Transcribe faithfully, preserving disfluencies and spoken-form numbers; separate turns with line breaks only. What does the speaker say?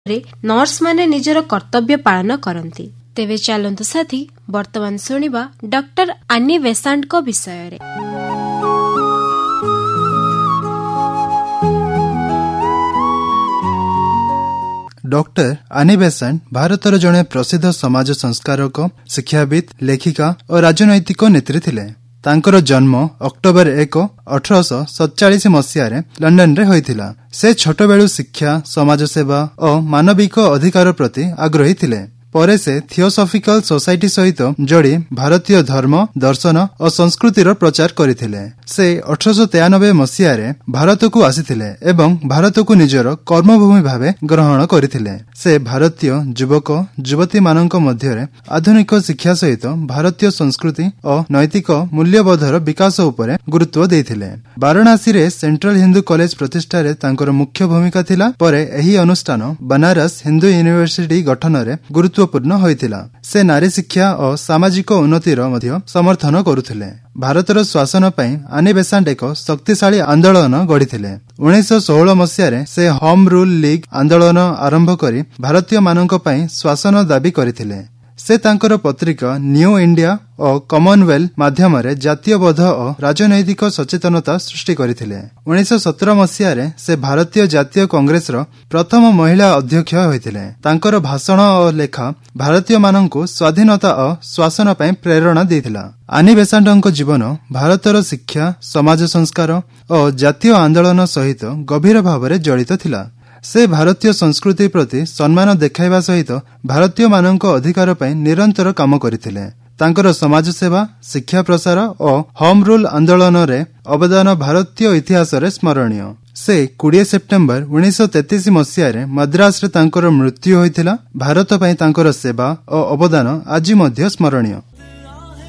Nurse माने निजर कर्तव्य पालन करती। तेवे चलतु साथी वर्तमान शुणा डॉक्टर आनी बेसांट को विषय रे।
डॉक्टर आनी बेसांट भारतर जड़े प्रसिद्ध समाज संस्कारक, शिक्षाविद, लेखिका और राजनैतिक नेत्री थिले। तांकर जन्म अक्टोबर एक अठरश सतचाश मसीह लंडन रे होइथिला। से छोट बेलू शिक्षा, समाज सेवा और मानविक अधिकार प्रति आग्रही थिले। परे से थियोसॉफिकल सोसाइटी सहित जोड़ी भारतीय धर्म, दर्शन और संस्कृतिर प्रचार करथिले। से अठरश तेयानबे मसीह भारत को आसीथिले एवं भारत को निजर कर्मभूमि भावे ग्रहण करथिले। से भारतीय युवक युवती मानक मध्य आधुनिक शिक्षा सहित भारतीय संस्कृति और नैतिक मूल्यबोधर विकास उपरे गुरुत्व देथिले। वाराणसी रे सेंट्रल हिंदू कॉलेज प्रतिष्ठा रे तांकर मुख्य भूमिका थिला। परे एही अनुष्ठान बनारस हिंदू यूनिवर्सिटी गठन रे गुरुत्व पूर्ण होइथिला। से नारी शिक्षा और सामाजिक उन्नतिर मध्य समर्थन करुथिले। भारतर शासन पई आनी बेसांट एक शक्तिशाली आंदोलन गढ़िथिले। उन्नीस सोलह मसीह से होम रूल लीग आंदोलन आरंभ करी भारतीय मानक पई शासन दाबी करथिले। से तांकर पत्रिका न्यू इंडिया और कॉमनवेल्थ माध्यम जातीय बोध और राजनैतिक सचेतनता सृष्टि करथिले। उन्नीस सत्रह मसीह से भारतीय जातीय कांग्रेस रो प्रथम महिला अध्यक्ष होइथिले। तांकर भाषण और लेखा भारतीय माननकु स्वाधीनता और शासन पई प्रेरणा देथिला। आनी बेसांटଙ୍କ जीवन भारतर शिक्षा, समाज संस्कार और जातीय आंदोलन सहित गभीर भाव जड़ित थिला। से भारतीय संस्कृति प्रति सम्मान देखाइबा सहित भारतीय मानक अधिकार पई निरंतर काम करथिले। तांकर समाज सेवा, शिक्षा प्रसार और होम रूल आंदोलन रे अवदान भारतीय इतिहास रे स्मरणीय। से बीस सेप्टेम्बर उन्नीस तैंतीस मसीह मद्रास रे तांकर मृत्यु होइथिला। भारत पई तांकर सेवा और अवदान आज मध्य स्मरणीय।